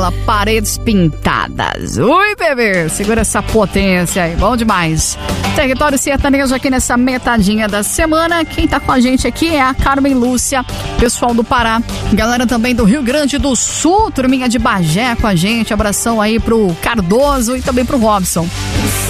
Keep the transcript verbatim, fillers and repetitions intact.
ela, Paredes Pintadas. Ui, bebê, segura essa potência aí, bom demais. Território sertanejo aqui nessa metadinha da semana. Quem tá com a gente aqui é a Carmen Lúcia, pessoal do Pará, galera também do Rio Grande do Sul, turminha de Bagé com a gente. Abração aí pro Cardoso e também pro Robson.